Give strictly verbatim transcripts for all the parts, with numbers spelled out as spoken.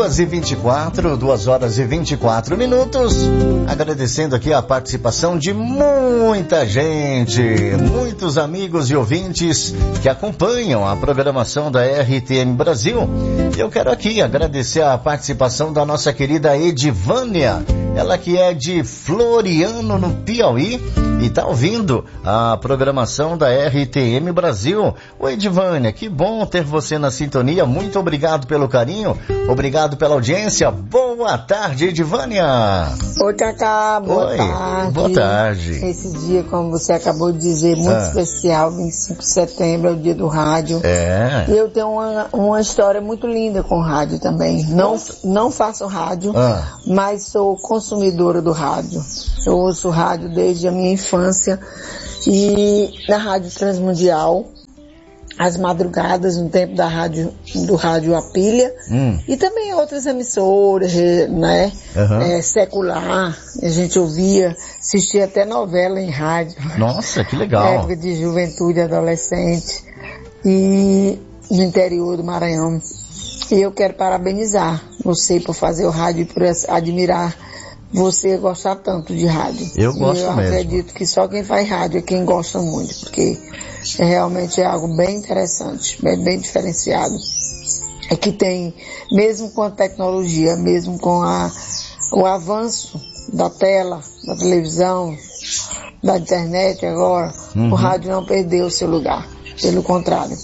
duas e vinte e quatro, duas horas e vinte e quatro minutos. Agradecendo aqui a participação de muita gente, muitos amigos e ouvintes que acompanham a programação da R T M Brasil. Eu quero aqui agradecer a participação da nossa querida Edivânia, ela que é de Floriano, no Piauí, e tá ouvindo a programação da R T M Brasil. Oi, Edivânia, que bom ter você na sintonia. Muito obrigado pelo carinho, obrigado pela audiência. Boa tarde, Edivânia. Oi, Cacá, boa Oi, tarde. Boa tarde. Esse dia, como você acabou de dizer, muito ah. especial, vinte e cinco de setembro, é o dia do rádio. É. E eu tenho uma, uma história muito linda com rádio também. Não, não faço rádio, ah. mas sou consumidora do rádio. Eu ouço rádio desde a minha infância e na Rádio Transmundial, às madrugadas, no tempo da rádio, do rádio A Pilha, hum. e também outras emissoras, né, uhum. é, secular, a gente ouvia, assistia até novela em rádio. Nossa, que legal. Época de juventude, adolescente, e no interior do Maranhão. E eu quero parabenizar você por fazer o rádio e por admirar você gostar tanto de rádio. Eu gosto eu mesmo. Eu acredito que só quem faz rádio é quem gosta muito, porque é, realmente é algo bem interessante, bem, bem diferenciado. É que tem, mesmo com a tecnologia, mesmo com a, o avanço da tela, da televisão, da internet agora, uhum. o rádio não perdeu o seu lugar, pelo contrário.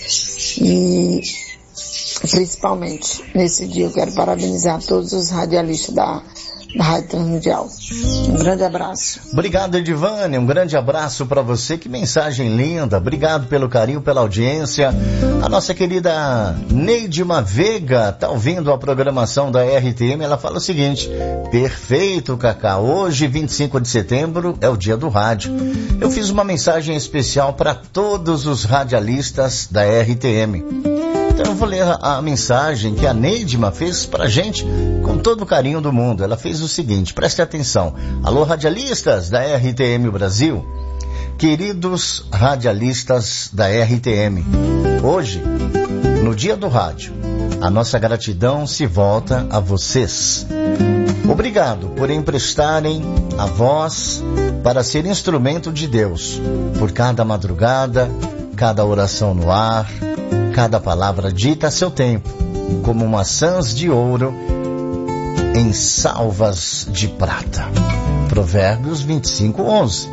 E principalmente nesse dia eu quero parabenizar todos os radialistas da da Rádio Transmundial. Um grande abraço. Obrigado, Edivânia. Um grande abraço para você. Que mensagem linda. Obrigado pelo carinho, pela audiência. A nossa querida Neidima Veiga tá ouvindo a programação da R T M. Ela fala o seguinte: perfeito, Cacá. Hoje, vinte e cinco de setembro, é o dia do rádio. Eu fiz uma mensagem especial para todos os radialistas da R T M. Então eu vou ler a, a mensagem que a Neidima fez pra gente com todo o carinho do mundo. Ela fez o seguinte, preste atenção. Alô, radialistas da R T M Brasil, queridos radialistas da R T M, hoje, no dia do rádio, a nossa gratidão se volta a vocês. Obrigado por emprestarem a voz para ser instrumento de Deus, por cada madrugada, cada oração no ar, cada palavra dita a seu tempo, como maçãs de ouro em salvas de prata. Provérbios vinte e cinco, onze.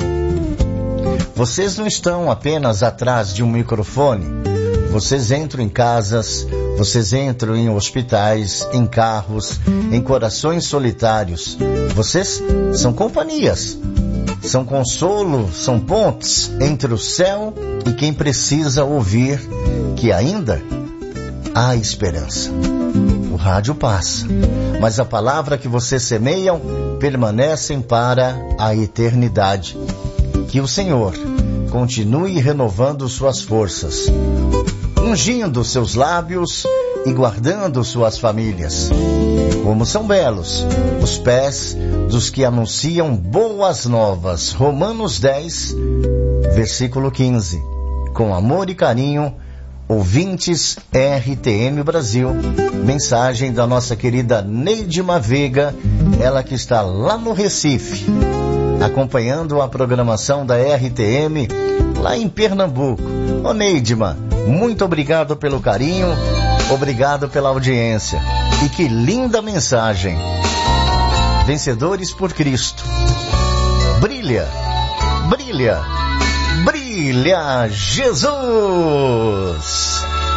Vocês não estão apenas atrás de um microfone. Vocês entram em casas, vocês entram em hospitais, em carros, em corações solitários. Vocês são companhias, são consolo, são pontes entre o céu e quem precisa ouvir que ainda há esperança. O rádio passa, mas a palavra que vocês semeiam permanecem para a eternidade. Que o Senhor continue renovando suas forças, ungindo seus lábios e guardando suas famílias. Como são belos os pés dos que anunciam boas novas. Romanos dez, versículo quinze. Com amor e carinho, ouvintes R T M Brasil, mensagem da nossa querida Neidima Veiga, ela que está lá no Recife, acompanhando a programação da R T M lá em Pernambuco. Ô Neidima, muito obrigado pelo carinho, obrigado pela audiência. E que linda mensagem. Vencedores por Cristo. Brilha, brilha, brilha Jesus!